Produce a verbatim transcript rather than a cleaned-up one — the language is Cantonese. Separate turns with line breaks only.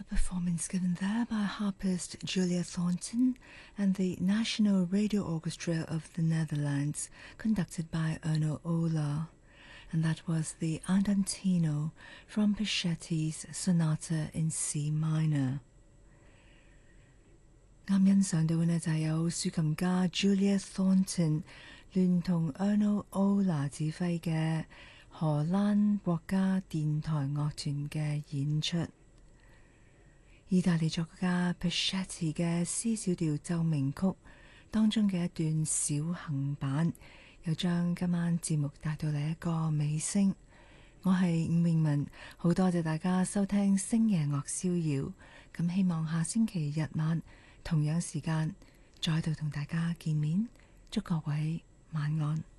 Performance given there by harpist Julia Thornton and the National Radio Orchestra of the Netherlands, conducted by Erno Ola. And that was the Andantino from Peschetti's Sonata in C minor. 啱欣賞到嘅呢就係有豎琴家 Julia Thornton 聯同 Erno Ola 指揮嘅荷蘭國家電台樂團嘅演出。意大利作曲家 Peschetti 嘅 C 小調奏鳴曲當中嘅一段小行板，又將今晚節目帶到嚟一個尾聲。我係伍詠文，好多謝大家收聽星夜樂逍遙。咁希望下星期日晚同樣時間再度同大家見面，祝各位晚安。